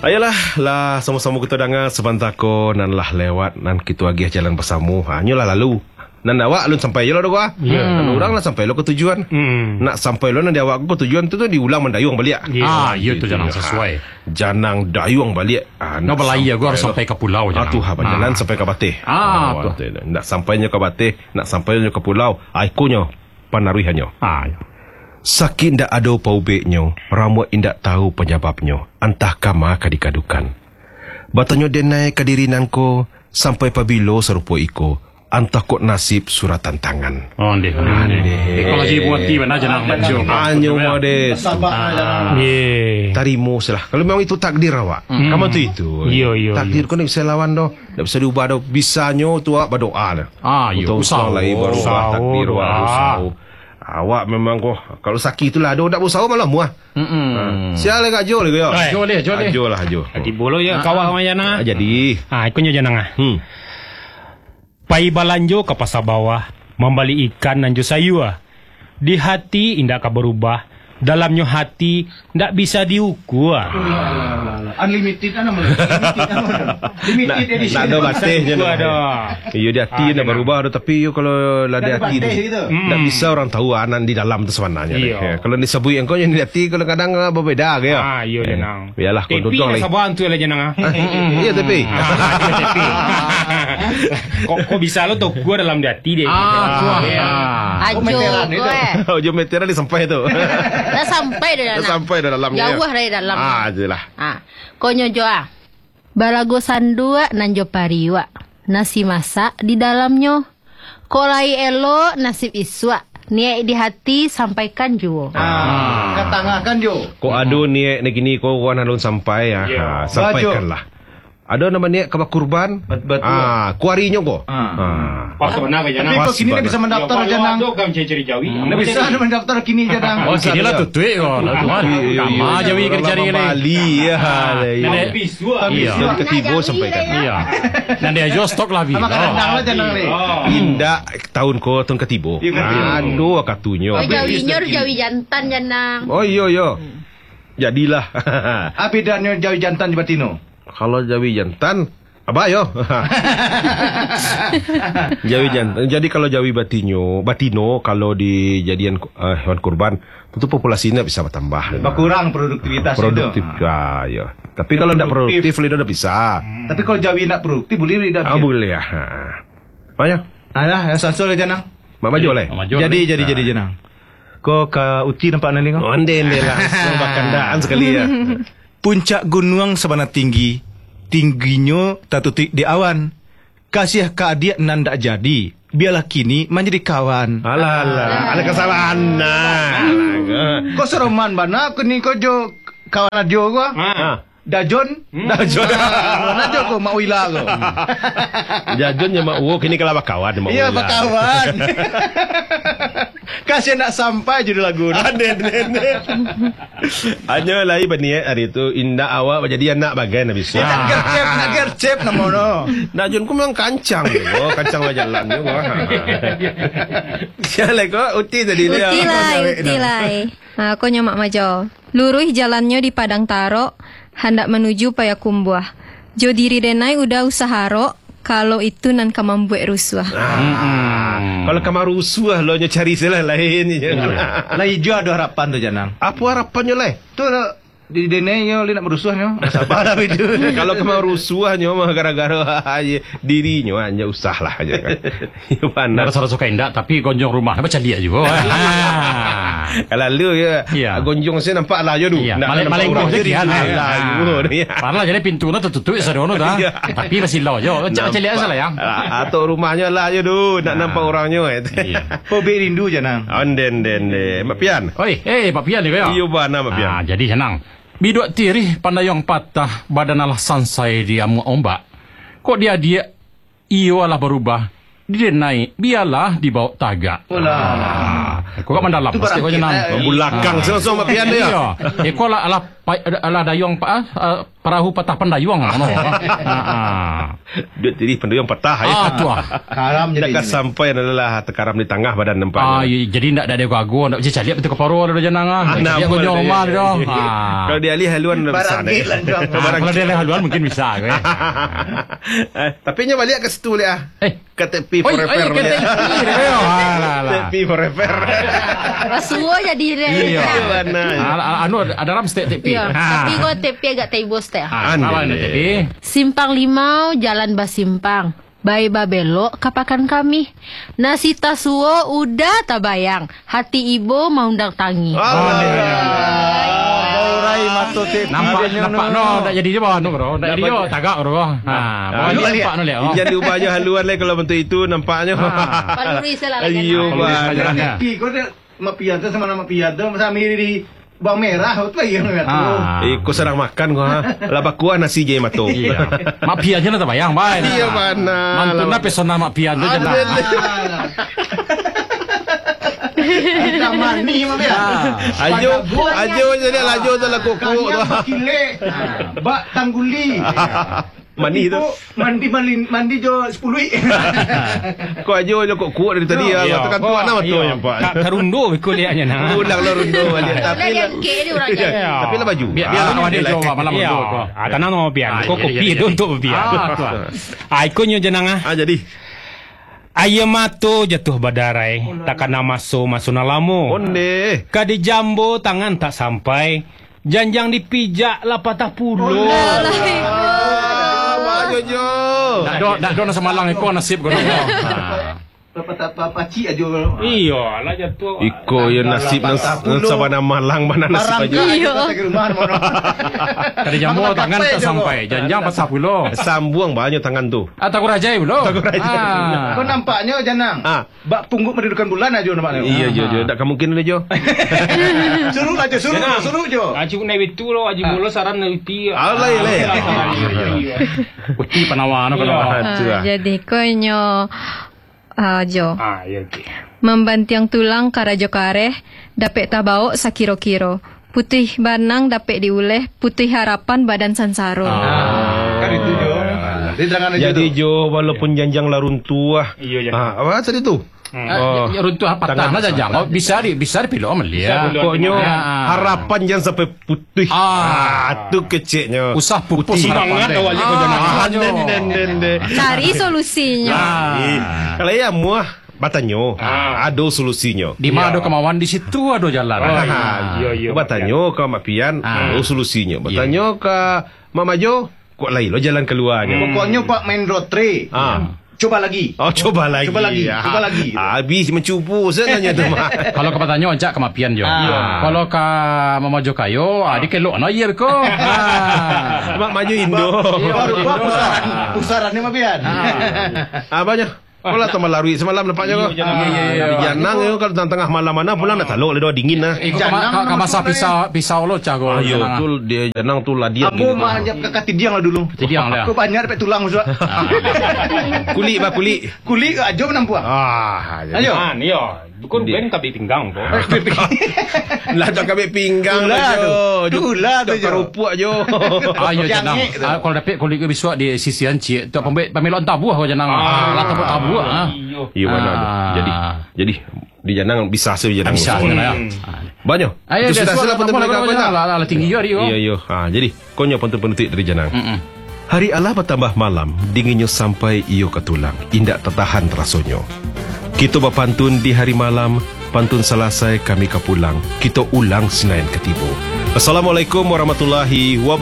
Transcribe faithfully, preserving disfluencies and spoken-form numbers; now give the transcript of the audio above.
Ayolah lah sama-sama kita dengar sebentar ko nan lah lewat nan kita agih jalan bersama. Ha nyolah lalu. Nan awak lu sampai je lah doa. Yeah. Nan orang lah sampai lo ke tujuan. Hmm. Nak sampai lo nan dia awak ke tujuan tu tu diulang mendayung balik. Yeah. Ah, ya tu janang sesuai. Janang dayung balik. Ah, nak belaya gua harus sampai ke pulau janang. Ah tu ha jalan ah. sampai ke Bateh. Ah, ah tu. Nak sampainya ke Bateh, nak sampainya ke pulau. Aikunyo panaruihannya. Ah. Ya. Sakit ndak ada paubeknya, ramu indak tahu penyebabnya, entah kama kadikadukan. Batanyo denai kadiri nanko, sampai pabilo serupa iko, entah kok nasib suratan tangan. Oh, deh. Deh. Kalau lagi buat tiba nak jangan macu. Anyo mode. Ye. Tarimo salah. Kalau memang itu takdir awak. Kamu tu itu. Yo yo. Takdir kau ni bisa lawan doh. Tak bisa diubah doh. Bisanya tu awak berdoa lah. Ah, yo. Usaha lagi berubah takdir awak usaha. Awak memang kau kalau sakit itulah ada tak berusaha malam muah. Hmm. Sial lagi jo lagi yo. Jo leh, jo leh. Jo lah jo. Di bolo ya kawah majana. Jadi. Ah, ikunyo janang ah. Hmm. Pai balanjo ke pasar bawah, membeli ikan dan jo sayu ah. Di hati indak ka berubah, dalamnya hati ndak bisa diukur. Unlimited ana mana? Limited edition. Nak ada batih je ada. Iyo di hati nak berubah ada tapi yo kalau la di hati tak bisa orang tahu anan di dalam tu sebenarnya. Kalau disebut engkau yang di hati kalau kadang berbeda ke ya. Ah iyo jenang. Biarlah kau duduk lagi. Tapi sabaran tu lah jenang ah. Iya tapi. Kok kok bisa lo tu gua dalam di hati deh. Ah, Ajo Oh, jom meteran di sampai tu. dah sampai dah Dah sampai dah dalam. Jauh dari dalam. Ah, jelah. Ah, konyo joa. Balago sandua nanjo pariwa. Nasi masak di dalamnya. Kolai elo nasib iswa. Niat di hati sampaikan juo. Ah, katangahkan jo. Kau adu niat negini kau wan halun sampai ya. Ha, sampaikanlah. Ada nama niat kaba kurban. Betul. Ah, kuarinya kau. Ah. Pas benar ke janang. Tapi kau kini dah bisa mendaftar janang. Ada kan ciri jawi. Dah bisa ada mendaftar kini janang. Oh, sini lah tutup kau. Kama jawi kerja ni. Bali ya. Nenek bisua. Iya. Ketibo sampaikan. Iya. Dan dia jual stok lah Sama kadang lah janang ni. Indah tahun kau tahun ketibo. Aduh katunyo. Oh, jawinya jawi jantan janang. Oh iya iya. Jadilah. Apa bedanya jawi jantan di Batino? Kalau jawi jantan, apa yo? Jawi jantan. Jadi kalau jawi batino, batino kalau dijadian uh, hewan kurban, tentu populasinya bisa bertambah. Berkurang produktivitas produktif itu. Ya, ya. Tapi kalau tidak produktif, lidah tidak bisa. Hmm. Tapi kalau jawi tidak produktif, boleh lidah. Ah, boleh ya. Apa ya? Alah, ya sansol ya janang. Mak maju oleh. Jadi jadi jadi janang. Kau ke Uci nampak nanti kau? Onde onde lah. Bakandaan sekali ya. Puncak gunung sabana tinggi, tingginya tatutik di awan. Kasih ke adik nan tak jadi, biarlah kini menjadi kawan. Alah alah, ada kesalahan. Nah. Kau seroman bana aku ni kau jo kawan adio gua. Ah. Dajon, Dajon. Mana jo kau mau ila kau. Jajon yang mau kini kalau kawan mau. Iya kawan. Kasih nak sampai judul lagu. Ada ada. Hanya lagi berniat hari itu indah awak menjadi anak bagian habis. Ya nak gercep, nak gercep namono. Dajon ku memang kancang oh kancang jalan je wah. Siapa kau uti tadi dia. Uti lah, uti lah. Nah, kau nyamak majo. Luruh jalannya di Padang Taro, hendak menuju Payakumbuh. Jo diri denai udah usaha ro, kalau itu nan kamu buat rusuh. Ah, kalau kamu rusuh lo nya cari salah lain. Lah hijau ada harapan tu janang. Apa harapannya leh? Tu di denai yo nak berusuhnya. Sabar lah itu. Kalau kamu rusuhnya mah gara-gara dirinya aja usah lah aja kan. Mana rasa suka indah tapi gonjong rumah baca dia juga. Kalau lu ya, gonjong saya nampak lah je tu. Maling-maling pun jadi kan. Lah, padahal jadi pintu na tertutup sadono dah. Tapi masih lau je. Macam lihat salah yang. Atau rumahnya lah je tu, nak nampak orangnya. Hobi rindu janang. Onden den de, Mak Pian. Oi, eh Pak Pian ni kaya. Iyo bana Mak Pian. Ah, jadi senang. Biduk tirih pandayong patah badan alah sansai dia mu ombak. Kok dia dia iyo alah berubah. Dia naik biarlah dibawa tagak. Olah. Kok kat mendalam pasti kau jenang. Belakang sama-sama Mak Pian dia. Eh kau lah alah pa, ala dayung pa, uh, perahu patah pendayung no. Ah. Duit tiri pendayung patah ya. Ah tu ah. Karam jadi. Nak sampai adalah tekaram di tengah badan nampaknya. Ah ya, jadi ndak ada gagu, ndak bisa cari betul keparo ada janang ah. Dia boleh. go rumah dia. Ah. Kalau dia alih haluan besar. Kalau dia leh haluan mungkin bisa ke. Eh, tapi nya balik ke situ le ah. Eh, Ke tepi oi, forever. oi, kata ipir. Alah. Tepi forever. Rasuo jadi dia. Iya. Mana? Ah, anu ada ram step tepi. Ya, tapi kau tepi agak taibos teh. Ah, Anu apa deh. ni tepi? Simpang Limau, Jalan Basimpang. Bayi babelok kapakan kami. Nasi tasuo udah tabayang. Hati ibu mau undang tangi. Baurai matote. Nampak nampak no tak jadi dia bawa no bro. Tak jadi dia bawa tagak bro. Ha, bawa dia nampak no le. Jangan diubah je haluan le kalau bentuk itu nampaknya. Paluri selalu. Ayo, Jalan. Pi kau dah mapian tu sama nama pian tu masa miri di bawang merah tu yang tu. Ah. Eh, kau serang makan kau ha. Laba kuah nasi je mato. Iya. Mak pian je nak bayang baik. Iya mana. Mantuna pesona mak pian tu jangan. Tak mani mah dia. Ajo, ajo jadi lajo dalam koko tu. Kile. Bak tangguli. Mani tu. Mandi mandi mandi jo sepuluh. Kau ajo je kok kuat dari tadi ah. Tekan kuat nama tu yang pak. Karundo ikut lihatnya nah. Ulang lah rundo balik tapi Dia ke dia orang Ya, jadi. tapi lah baju. Biar biar kawan dia jawab malam Ya, tu. ah, tanah no biar. Ah, Kau jadi, kopi jadi, itu jadi. untuk biar. Ah, tu. Ah, ikonnya jenang ah. Ah jadi. Ayam mato jatuh badarai. Takkan nama so masuk nalamu. Onde. Kadi jambo tangan tak sampai. Janjang dipijak lah patah puluh. Ah, Jojo. Dak do dak do nasa malang iko nasib kau. Apa apa ci ajo. Iya, lah jatuh. Iko ya nasib nang sabana malang mana nasib aja. Kadi jambo tangan tak sampai. Janjang pasal puluh. Sambuang banyak tangan tu. Ah tak rajai puluh. Kau nampaknya janang. Ah. Bak pungguk mendudukan bulan aja nampaknya. Iya Jo Jo, tak mungkin le Jo. Suruh aja suruh suruh jo. Aji naik itu lo, aji mula saran naik Allah le. Uti panawan kalau. Ah, jadi konyo ah, Jo. Ah, ya okey. Membantiang tulang karajo kareh dapet tabao sakiro-kiro. Putih banang dapet diuleh, putih harapan badan sansaro. Kan itu jo. Di terangan aja. Jadi Jo, walaupun janjang larun tua. Iya, Ah, apa tadi tu? Oh, runtuh apa tanah janjang. Oh, bisa di bisa di pilo melia. Pokoknya Ya. harapan jangan sampai putih. Ah. tu kecilnya. Usah pupus Semangat awalnya kau jangan. Ah, Jo. Den den den den. Cari solusinya. Eh, Kalau ya muah batanyo, ada solusinya. Di mana ada kemauan di situ ada jalan. Ah, iya, iya, Batanyo ke Mak Pian, Ah. ada solusinya. Batanyo ke Mama Jo, kok lain lo jalan keluarnya. Pokoknya Pak main rotre. Ah. Coba lagi. Oh, coba lagi. Coba lagi, Ah, coba lagi. Habis mencubu sebenarnya tu mah. Kalau ke Patanyo ajak ke Mapian Jo. Kalau ke Mamajo Kayo, ah di kelok no iya beko. Ah. Mak maju Indo. Baru Pak pusaran. Pusarannya mah pian. Apanya? Kau lah tambah larui semalam nampaknya kau. Iya, iya, iya. Di Janang yo kalau tengah malam mana pulang nak taluk le doa dingin nah. Iko ka masa pisau pisau lo cago. Ayo tu dia Janang tu ladiat Aku mah anjap ke katidiang lah dulu. Tidiang lah. Aku banyak dapat tulang usah. Kulit bah kulit. Kuli ke ajo menampuang. Ah, Ayo. Ah, ni yo. Bukan ben kabit pinggang tu. lah tak kabit pinggang Tulah lah tu. Jo. Tulah tu, Jo. Kerupuk jo. Ayo janang. Jangik tu. Ah, kalau dapat kulit ke bisua di sisian cik tu pembek pamelon tabuh kau janang. Lah tabuh tabuh ah. Iya mana tu. Ah. Jadi jadi di Janang bisa se Janang. Bisa ya. Banyak. Ayo Tu sudah sila penting kau apa lah lah tinggi yo dio. Iya iya. Ha jadi konyo penting-penting dari Janang. Mm-mm. Hari Allah bertambah malam, dinginnya sampai iyo ke tulang, indak tertahan terasonyo. Kita berpantun di hari malam, pantun selesai kami ke pulang, kita ulang senayan ketibo. Assalamualaikum warahmatullahi wabarakatuh.